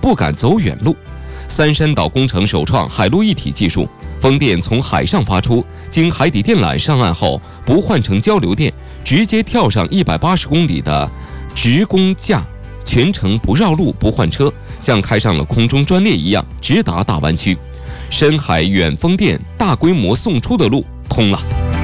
不敢走远路。三山岛工程首创海陆一体技术，风电从海上发出，经海底电缆上岸后，不换成交流电，直接跳上180公里的直攻架，全程不绕路不换车，像开上了空中专列一样直达大湾区。深海远风电大规模送出的路通了。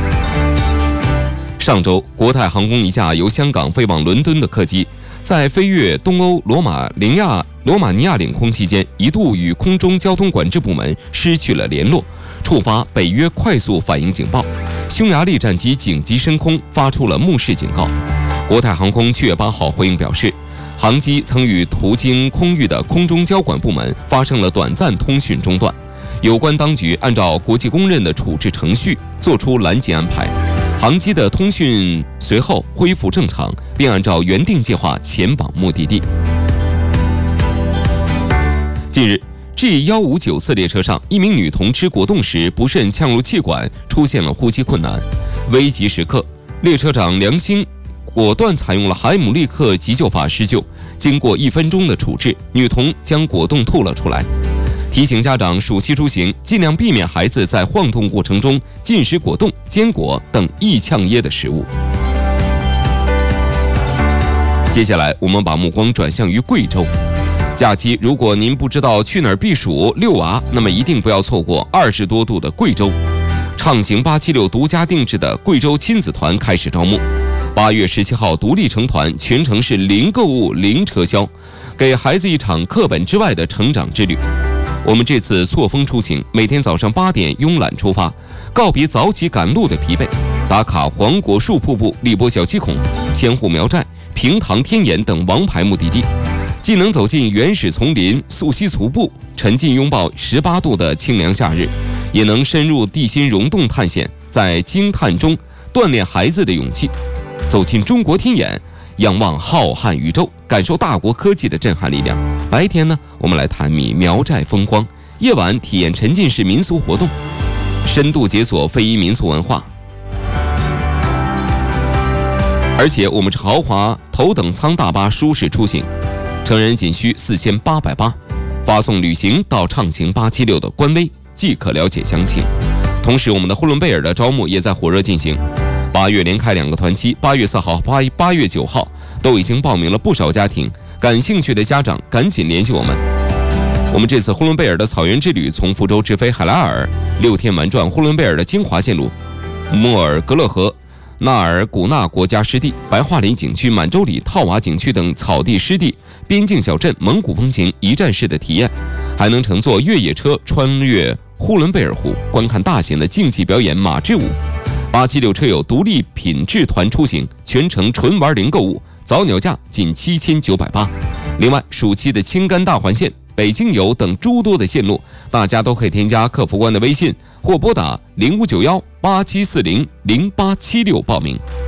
上周，国泰航空一架由香港飞往伦敦的客机，在飞越东欧罗马尼亚领空期间，一度与空中交通管制部门失去了联络，触发北约快速反应警报。匈牙利战机紧急升空，发出了目视警告。国泰航空7月8号回应表示，航机曾与途经空域的空中交管部门发生了短暂通讯中断，有关当局按照国际公认的处置程序作出拦截安排。航机的通讯随后恢复正常，并按照原定计划前往目的地。近日 G1594 列车上，一名女童吃果冻时不慎呛入气管，出现了呼吸困难。危急时刻，列车长梁兴果断采用了海姆立克急救法施救，经过1分钟的处置，女童将果冻吐了出来。提醒家长暑期出行，尽量避免孩子在晃动过程中进食果冻、坚果等易呛噎的食物。接下来，我们把目光转向于贵州。假期如果您不知道去哪儿避暑遛娃，那么一定不要错过20多度的贵州。畅行876独家定制的贵州亲子团开始招募。8月17号独立成团，全程是零购物、零车销，给孩子一场课本之外的成长之旅。我们这次错峰出行，每天早上8点慵懒出发，告别早起赶路的疲惫，打卡黄果树瀑布、荔波小七孔、千户苗寨、平塘天眼等王牌目的地，既能走进原始丛林、溯溪徒步，沉浸拥抱18度的清凉夏日，也能深入地心溶洞探险，在惊叹中锻炼孩子的勇气，走进中国天眼，仰望浩瀚宇宙，感受大国科技的震撼力量。白天呢，我们来探秘苗寨风光；夜晚体验沉浸式民俗活动，深度解锁非遗民俗文化。而且我们是豪华头等舱大巴舒适出行，成人仅需4880，发送旅行到畅行876的官微即可了解详情。同时，我们的呼伦贝尔的招募也在火热进行。8月连开2个团期，8月4号、8月9号都已经报名了不少家庭，感兴趣的家长赶紧联系我们。我们这次呼伦贝尔的草原之旅，从福州直飞海拉尔，6天玩转呼伦贝尔的精华线路、莫尔格勒河、纳尔古纳国家湿地、白桦林景区、满洲里、套娃景区等草地湿地、边境小镇、蒙古风情一站式的体验，还能乘坐越野车穿越呼伦贝尔湖，观看大型的竞技表演马志舞。876车友独立品质团出行，全程纯玩零购物，早鸟价仅7980。另外，暑期的青甘大环线、北京游等诸多的线路，大家都可以添加客服官的微信或拨打059187400876报名。